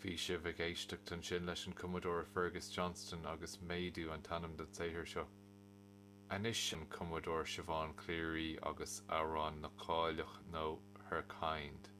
Bhí sibh ag éisteacht an sin leis an Commodore Fergus Johnston agus méadú an tanam de saothar seo. Anois an Commodore Siobhan Cleary agus Amhrán na Cáileach nó Her Kind